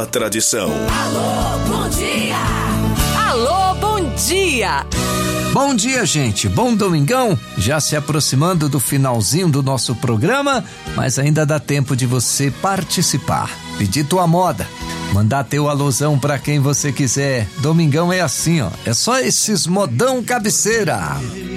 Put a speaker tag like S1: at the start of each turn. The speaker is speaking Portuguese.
S1: da tradição.
S2: Alô, bom dia! Alô, bom dia!
S3: Bom dia, gente. Bom domingão. Já se aproximando do finalzinho do nosso programa, mas ainda dá tempo de você participar. Pedir tua moda. Mandar teu alusão pra quem você quiser. Domingão é assim, ó. É só esses modão cabeceira.